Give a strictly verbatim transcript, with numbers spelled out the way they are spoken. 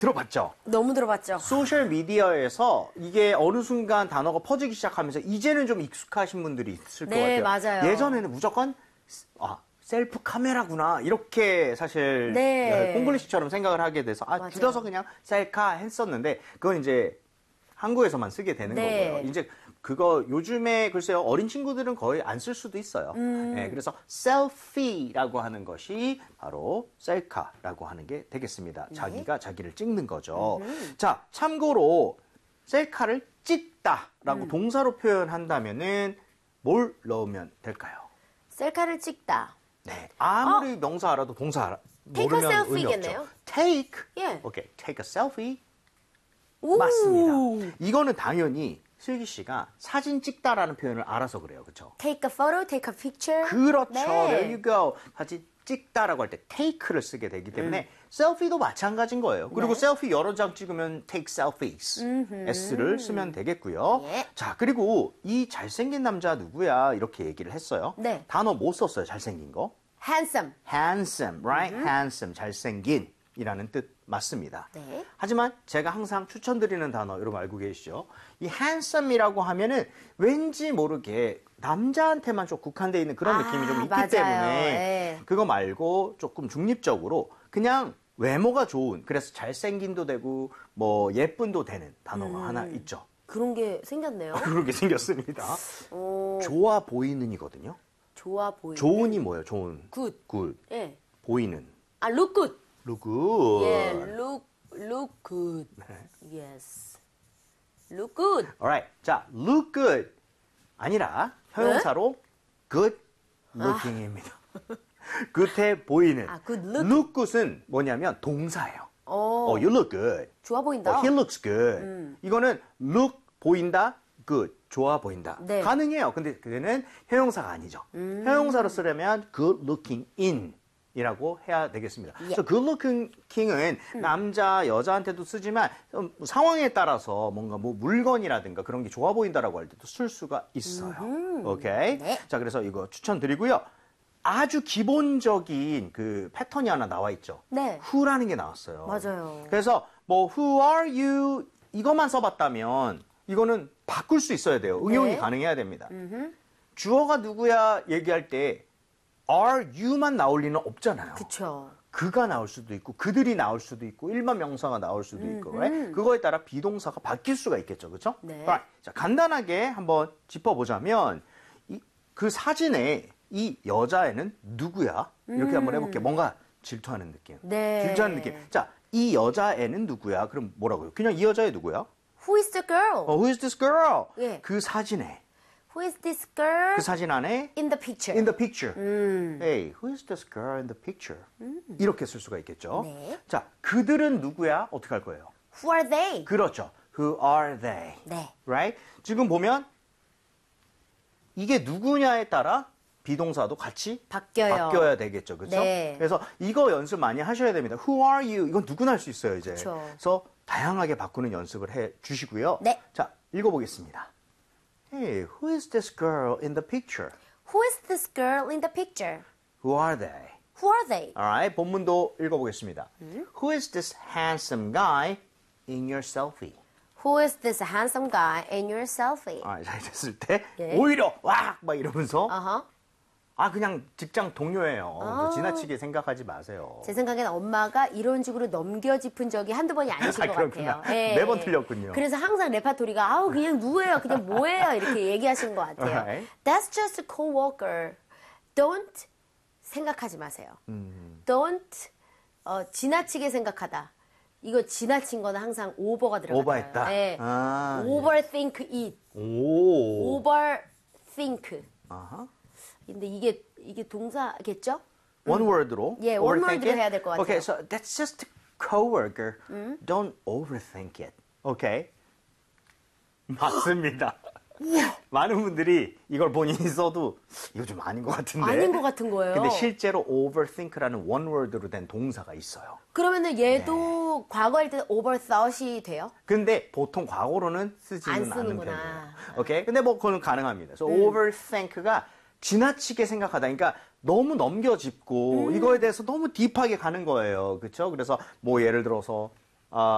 들어봤죠? 너무 들어봤죠. 소셜 미디어에서 이게 어느 순간 단어가 퍼지기 시작하면서 이제는 좀 익숙하신 분들이 있을 네, 것 같아요. 맞아요. 예전에는 무조건 아, 셀프 카메라구나 이렇게 사실 네. 콩글리시처럼 생각을 하게 돼서 아, 맞아요. 줄여서 그냥 셀카 했었는데 그건 이제 한국에서만 쓰게 되는 네. 거고요. 이제 그거 요즘에 글쎄요 어린 친구들은 거의 안 쓸 수도 있어요. 음. 네, 그래서 셀피라고 하는 것이 바로 셀카라고 하는 게 되겠습니다. 네. 자기가 자기를 찍는 거죠. 음. 자, 참고로 셀카를 찍다라고 음. 동사로 표현한다면은 뭘 넣으면 될까요? 셀카를 찍다. 네, 아무리 어? 명사 알아도 동사 알아, take 모르면 a 의미 selfie겠네요. 없죠. take, 예. 오케이, take a selfie. 오. 맞습니다. 이거는 당연히 슬기 씨가 사진 찍다라는 표현을 알아서 그래요. 그렇죠? Take a photo, take a picture. 그렇죠. 네. There you go. 사진 찍다라고 할 때 take를 쓰게 되기 때문에 음. 셀피도 마찬가지인 거예요. 그리고 네. 셀피 여러 장 찍으면 take selfies. 음흠. S를 쓰면 되겠고요. 네. 자, 그리고 이 잘생긴 남자 누구야? 이렇게 얘기를 했어요. 네. 단어 못 썼어요. 잘생긴 거. handsome. handsome, right? 음흠. handsome, 잘생긴. 이라는 뜻 맞습니다. 네. 하지만 제가 항상 추천드리는 단어 여러분 알고 계시죠? 이 handsome이라고 하면은 왠지 모르게 남자한테만 좀 국한되어 있는 그런 아, 느낌이 좀 있기 맞아요. 때문에 네. 그거 말고 조금 중립적으로 그냥 외모가 좋은 그래서 잘생긴도 되고 뭐 예쁜도 되는 단어가 음, 하나 있죠. 그런 게 생겼네요. 그런 게 생겼습니다. 오. 좋아 보이는이거든요. 좋아 보이는. 좋은이 뭐예요? 좋은. good. good. 예. 보이는. 아 look good. Look good. Yeah, look, look good. Yes. Look good. Alright. 자, look good. 아니라 형용사로 네? good looking입니다. 아. good 보이는. 아, good look. look good은 뭐냐면 동사예요. 오. Oh, you look good. 좋아 보인다. Oh, he looks good. 음. 이거는 look 보인다, good. 좋아 보인다. 네. 가능해요. 근데 그게는 형용사가 아니죠. 음. 형용사로 쓰려면 good looking in. 이라고 해야 되겠습니다. 예. 그래서 good looking은 음. 남자, 여자한테도 쓰지만 상황에 따라서 뭔가 뭐 물건이라든가 그런 게 좋아 보인다라고 할 때도 쓸 수가 있어요. 음흠. 오케이? 네. 자, 그래서 이거 추천드리고요. 아주 기본적인 그 패턴이 하나 나와 있죠. 네. who라는 게 나왔어요. 맞아요. 그래서 뭐 who are you 이것만 써봤다면 이거는 바꿀 수 있어야 돼요. 응용이 네. 가능해야 됩니다. 음흠. 주어가 누구야 얘기할 때 are you만 나올 리는 없잖아요. 그쵸. 그가 나올 수도 있고 그들이 나올 수도 있고 일반 명사가 나올 수도 있고 right? 그거에 따라 비동사가 바뀔 수가 있겠죠. 그렇죠? 네. right. 자, 간단하게 한번 짚어보자면 이, 그 사진에 이 여자애는 누구야? 이렇게 음. 한번 해볼게요. 뭔가 질투하는 느낌. 네. 질투하는 느낌. 자, 이 여자애는 누구야? 그럼 뭐라고요? 그냥 이 여자애 누구야? Who is the girl? 어, who is this girl? 예. 그 사진에 Who is this girl? 그 사진 안에 in the picture. in the picture. 음. Hey, who is this girl in the picture? 음. 이렇게 쓸 수가 있겠죠. 네. 자, 그들은 누구야? 어떻게 할 거예요? Who are they? 그렇죠. Who are they? 네. Right? 지금 보면 이게 누구냐에 따라 비동사도 같이 바뀌어요. 바뀌어야 되겠죠. 그렇죠? 네. 그래서 이거 연습 많이 하셔야 됩니다. Who are you? 이건 누구나 할 수 있어요, 이제. 그쵸. 그래서 다양하게 바꾸는 연습을 해 주시고요. 네. 자, 읽어보겠습니다. Hey, who is this girl in the picture? Who is this girl in the picture? Who are they? Who are they? Alright, 본문도 읽어보겠습니다. 음? Who is this handsome guy in your selfie? Who is this handsome guy in your selfie? 아, 자, 됐을 때 예. 오히려 와! 막 이러면서 uh-huh. 아, 그냥 직장 동료예요. 아. 지나치게 생각하지 마세요. 제 생각에는 엄마가 이런 식으로 넘겨짚은 적이 한두 번이 아니신 아, 것 그렇구나. 같아요. 네. 매번 틀렸군요. 그래서 항상 레파토리가 아우 그냥 누구예요? 그냥 뭐예요? 이렇게 얘기하시는 것 같아요. Alright. That's just a coworker. Don't 생각하지 마세요. 음. Don't 어, 지나치게 생각하다. 이거 지나친 거는 항상 over가 들어가요. 오버했다. 네. 아, overthink it. 오. overthink. 아하. 근데 이게 이게 동사겠죠? One word로. 예, one word로 해야 될 것 같아요. Okay, so that's just a coworker. 음? Don't overthink it. Okay? 맞습니다. 많은 분들이 이걸 본인이 써도 이거 좀 아닌 것 같은데. 아닌 것 같은 거예요. 근데 실제로 overthink라는 one word로 된 동사가 있어요. 그러면은 얘도 네. 과거일 때 overthought이 돼요? 근데 보통 과거로는 쓰지는 안 않는 쓰는구나. 편이에요. 오케이? 근데 뭐 그건 가능합니다. So 음. overthink가 지나치게 생각하다. 그러니까 너무 넘겨짚고 음. 이거에 대해서 너무 딥하게 가는 거예요. 그렇죠? 그래서 뭐 예를 들어서 아